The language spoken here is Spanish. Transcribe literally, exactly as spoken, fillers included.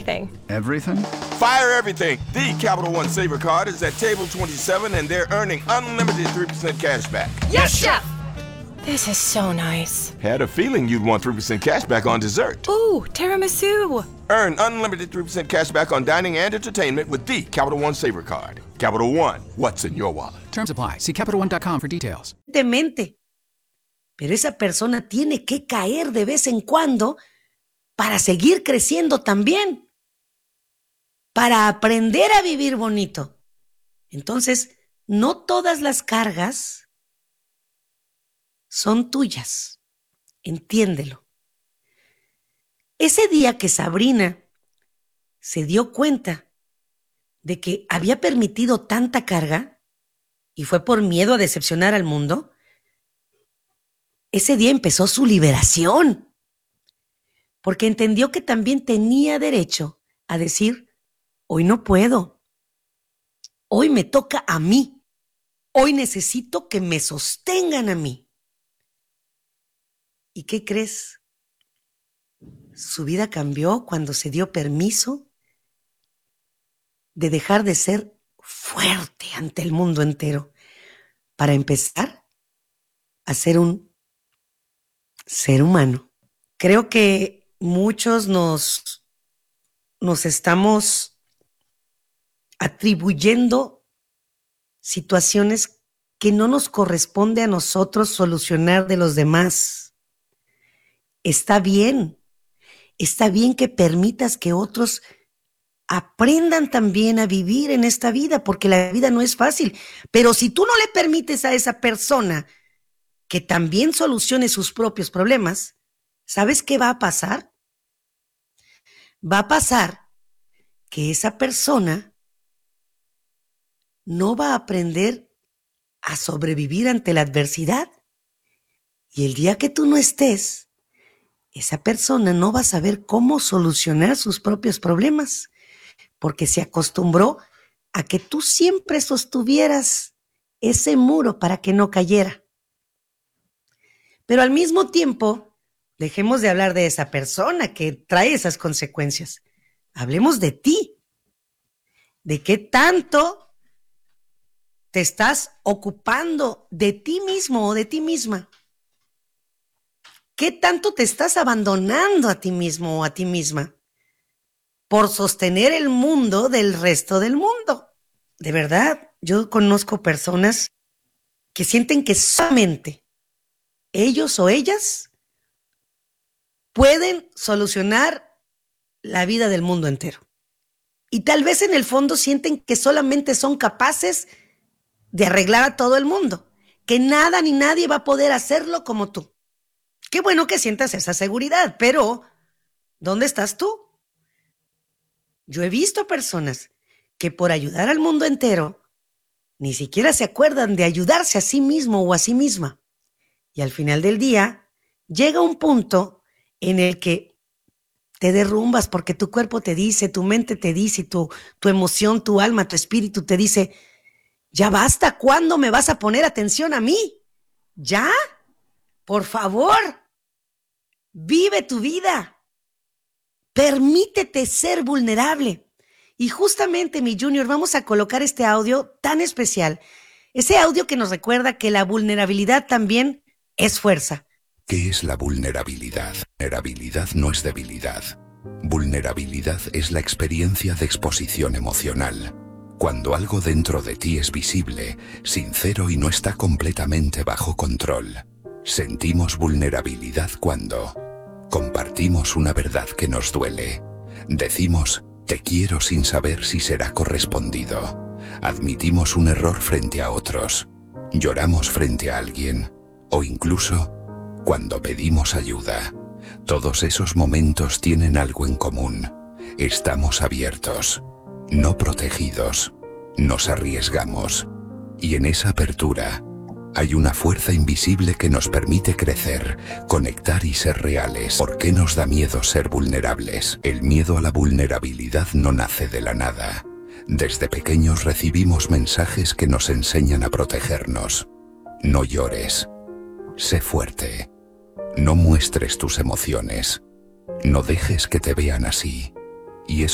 everything. Everything? Fire everything. The Capital One Saver Card is at table twenty-seven, and they're earning unlimited three percent cash back. Yes, Chef! This is so nice. Had a feeling you'd want three percent cash back on dessert. Ooh, tiramisu. Earn unlimited three percent cash back on dining and entertainment with the Capital One Saver Card. Capital One, what's in your wallet? Terms apply. See Capital One dot com for details. Demente. Pero esa persona tiene que caer de vez en cuando para seguir creciendo también. Para aprender a vivir bonito. Entonces, no todas las cargas son tuyas. Entiéndelo. Ese día que Sabrina se dio cuenta de que había permitido tanta carga y fue por miedo a decepcionar al mundo, ese día empezó su liberación, porque entendió que también tenía derecho a decir, hoy no puedo, hoy me toca a mí, hoy necesito que me sostengan a mí. ¿Y qué crees? Su vida cambió cuando se dio permiso de dejar de ser fuerte ante el mundo entero para empezar a ser un ser humano. Creo que muchos nos, nos estamos atribuyendo situaciones que no nos corresponde a nosotros solucionar de los demás. Está bien, está bien que permitas que otros aprendan también a vivir en esta vida, porque la vida no es fácil. Pero si tú no le permites a esa persona que también solucione sus propios problemas, ¿sabes qué va a pasar? Va a pasar que esa persona no va a aprender a sobrevivir ante la adversidad. Y el día que tú no estés, esa persona no va a saber cómo solucionar sus propios problemas, porque se acostumbró a que tú siempre sostuvieras ese muro para que no cayera. Pero al mismo tiempo, dejemos de hablar de esa persona que trae esas consecuencias. Hablemos de ti. ¿De qué tanto te estás ocupando de ti mismo o de ti misma? ¿Qué tanto te estás abandonando a ti mismo o a ti misma por sostener el mundo del resto del mundo? De verdad, yo conozco personas que sienten que solamente ellos o ellas pueden solucionar la vida del mundo entero. Y tal vez en el fondo sienten que solamente son capaces de arreglar a todo el mundo, que nada ni nadie va a poder hacerlo como tú. Qué bueno que sientas esa seguridad, pero ¿dónde estás tú? Yo he visto personas que por ayudar al mundo entero ni siquiera se acuerdan de ayudarse a sí mismo o a sí misma. Y al final del día llega un punto en el que te derrumbas porque tu cuerpo te dice, tu mente te dice, tu, tu emoción, tu alma, tu espíritu te dice, ya basta, ¿cuándo me vas a poner atención a mí? ¿Ya? Por favor, vive tu vida. Permítete ser vulnerable. Y justamente, mi Junior, vamos a colocar este audio tan especial. Ese audio que nos recuerda que la vulnerabilidad también es fuerza. ¿Qué es la vulnerabilidad? Vulnerabilidad no es debilidad. Vulnerabilidad es la experiencia de exposición emocional. Cuando algo dentro de ti es visible, sincero y no está completamente bajo control. Sentimos vulnerabilidad cuando compartimos una verdad que nos duele. Decimos, te quiero sin saber si será correspondido. Admitimos un error frente a otros. Lloramos frente a alguien. O incluso cuando pedimos ayuda. Todos esos momentos tienen algo en común. Estamos abiertos, no protegidos. Nos arriesgamos. Y en esa apertura hay una fuerza invisible que nos permite crecer, conectar y ser reales. ¿Por qué nos da miedo ser vulnerables? El miedo a la vulnerabilidad no nace de la nada. Desde pequeños recibimos mensajes que nos enseñan a protegernos. No llores. Sé fuerte. No muestres tus emociones. No dejes que te vean así. Y eso